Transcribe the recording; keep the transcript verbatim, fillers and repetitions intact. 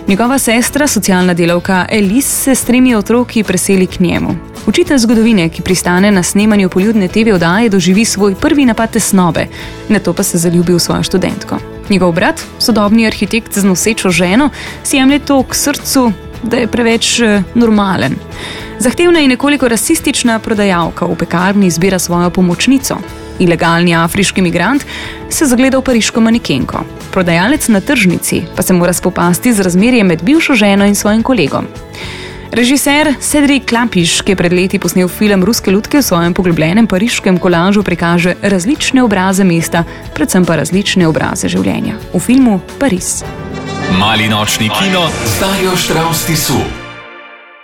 Njegova sestra, socialna delavka Elise, se s tremi otroki preseli k njemu. Učitelj zgodovine, ki pristane na snemanju poljudne te ve oddaje, doživi svoj prvi napad tesnobe, nato pa se zaljubi v svojo študentko. Njegov brat, sodobni arhitekt z nosečo ženo, si jemlje to k srcu, da je preveč normalen. Zahtevna in nekoliko rasistična prodajalka v pekarni izbira svojo pomočnico. Ilegalni afriški migrant se zagleda v pariško manekenko. Prodajalec na tržnici pa se mora spopasti z razmerjem med bivšo ženo in svojim kolegom. Režiser Cédric Klapisch, ki je pred leti posnel film Ruske lutke, v svojem poglobljenem pariškem kolažu prikaže različne obraze mesta, predvsem pa različne obraze življenja. V filmu Pariz. Mali nočni kino z Darjo Štravs Tisu.